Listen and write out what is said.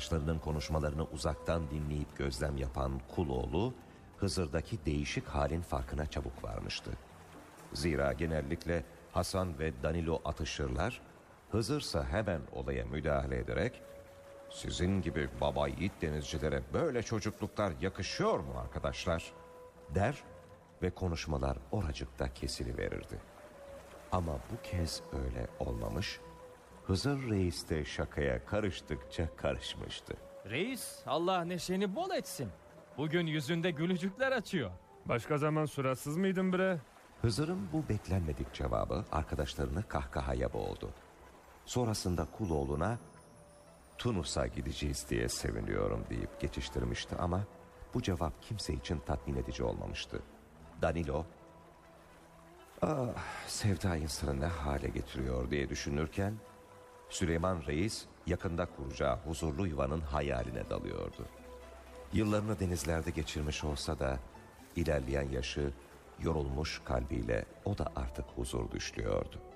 arkadaşlarının konuşmalarını uzaktan dinleyip gözlem yapan Kuloğlu, Hızır'daki değişik halin farkına çabuk varmıştı. Zira genellikle Hasan ve Danilo atışırlar, Hızırsa hemen olaya müdahale ederek "Sizin gibi baba yiğit denizcilere böyle çocukluklar yakışıyor mu arkadaşlar?" der ve konuşmalar oracıkta kesiliverirdi. Ama bu kez öyle olmamış, Hızır Reis de şakaya karıştıkça karışmıştı. Reis, Allah neşeni bol etsin. Bugün yüzünde gülücükler açıyor. Başka zaman suratsız mıydın bre? Hızır'ın bu beklenmedik cevabı arkadaşlarını kahkahaya boğdu. Sonrasında Kuloğlu'na "Tunus'a gideceğiz diye seviniyorum" deyip geçiştirmişti ama bu cevap kimse için tatmin edici olmamıştı. Danilo, sevda insanı ne hale getiriyor diye düşünürken Süleyman Reis yakında kuracağı huzurlu yuvanın hayaline dalıyordu. Yıllarını denizlerde geçirmiş olsa da ilerleyen yaşı yorulmuş kalbiyle o da artık huzur düşlüyordu.